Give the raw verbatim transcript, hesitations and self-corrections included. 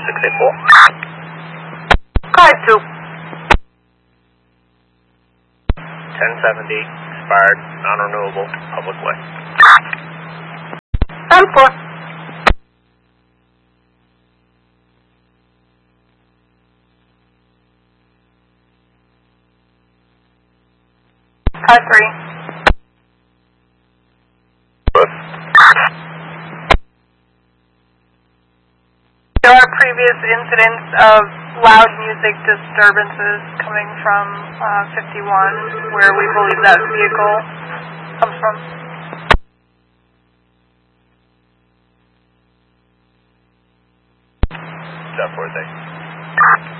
six eight four. Car two. ten seventy, expired, non-renewable, public way. ten four. Car three. Good. There are previous incidents of loud music disturbances coming from uh, fifty-one, where we believe that vehicle comes from. Is that for a thing?